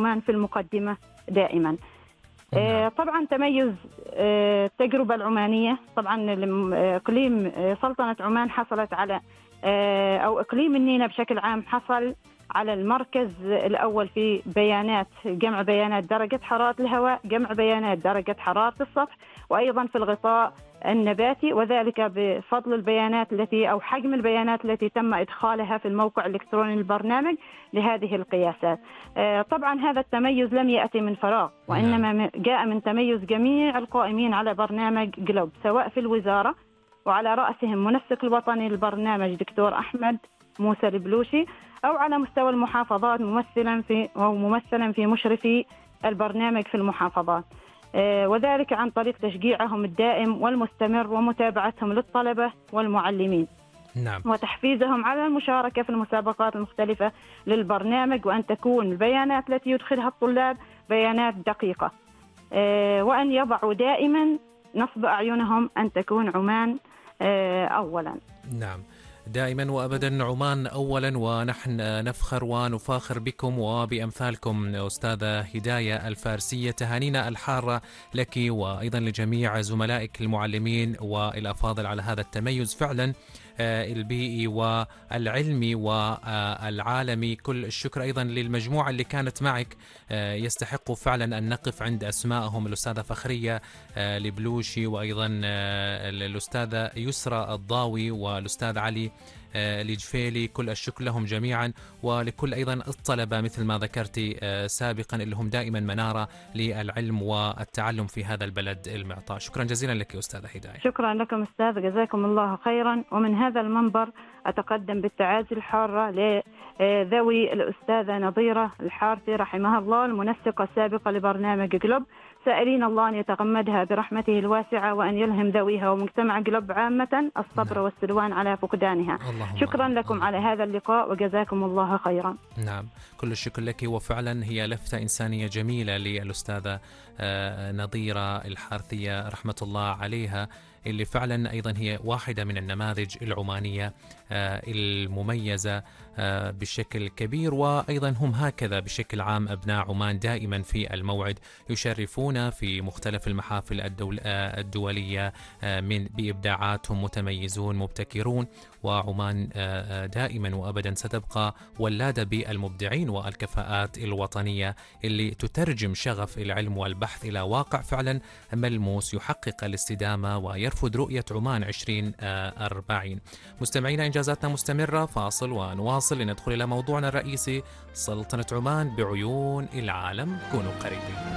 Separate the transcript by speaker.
Speaker 1: عمان في المقدمة دائما. طبعا تميز التجربة العمانية، طبعا إقليم سلطنة عمان حصلت على أو إقليم النينا بشكل عام حصل على المركز الأول في بيانات جمع بيانات درجة حرارة الهواء، جمع بيانات درجة حرارة السطح، وأيضا في الغطاء النباتي، وذلك بفضل البيانات التي أو حجم البيانات التي تم إدخالها في الموقع الإلكتروني للبرنامج لهذه القياسات. طبعا هذا التميز لم يأتي من فراغ، وإنما جاء من تميز جميع القائمين على برنامج جلوب، سواء في الوزارة وعلى رأسهم منسق الوطني للبرنامج دكتور أحمد موسى البلوشي، أو على مستوى المحافظات ممثلا في مشرفي البرنامج في المحافظات، وذلك عن طريق تشجيعهم الدائم والمستمر ومتابعتهم للطلبة والمعلمين.
Speaker 2: نعم.
Speaker 1: وتحفيزهم على المشاركة في المسابقات المختلفة للبرنامج، وأن تكون البيانات التي يدخلها الطلاب بيانات دقيقة، وأن يضعوا دائما نصب أعينهم أن تكون عمان أولا.
Speaker 2: نعم، دائما وأبدا عمان أولا، ونحن نفخر ونفاخر بكم وبأمثالكم أستاذة هداية الفارسية. تهانينا الحارة لك وأيضا لجميع زملائك المعلمين والأفاضل على هذا التميز فعلا البيئي والعلمي والعالمي. كل الشكر أيضا للمجموعة اللي كانت معك، يستحقوا فعلا أن نقف عند أسمائهم، الأستاذة فخرية البلوشي، وأيضا الأستاذة يسرى الضاوي والأستاذ علي الجفيلي. كل الشكر لهم جميعا، ولكل أيضا الطلبة مثل ما ذكرتي سابقا اللي هم دائما منارة للعلم والتعلم في هذا البلد المعطاء. شكرا جزيلا لك أستاذة هداية.
Speaker 1: شكرا لكم أستاذ، جزاكم الله خيرا. ومن هذا المنبر أتقدم بالتعازي الحارة لذوي الأستاذة نظيرة الحارثي رحمها الله، المنسقة السابقة لبرنامج جلوب، سائلين الله أن يتغمدها برحمته الواسعة، وأن يلهم ذويها ومجتمع جلوب عامة الصبر والسلوان على فقدانها. شكرا لكم على هذا اللقاء، وجزاكم الله خيرا.
Speaker 2: نعم، كل الشكر لك. وفعلا هي لفتة إنسانية جميلة للأستاذة نظيرة الحارثية رحمة الله عليها، اللي فعلا أيضا هي واحدة من النماذج العمانية المميزة بشكل كبير، وأيضا هم هكذا بشكل عام أبناء عمان دائما في الموعد، يشرفون في مختلف المحافل الدولية بإبداعاتهم، متميزون مبتكرون، وعمان دائما وأبدا ستبقى ولادة بالمبدعين والكفاءات الوطنية اللي تترجم شغف العلم والبحث إلى واقع فعلا ملموس يحقق الاستدامة ويرفض رؤية عمان 2040. مستمعينا، إنجازاتنا مستمرة، فاصل ونواصل لندخل إلى موضوعنا الرئيسي، سلطنة عمان بعيون العالم. كونوا قريبين.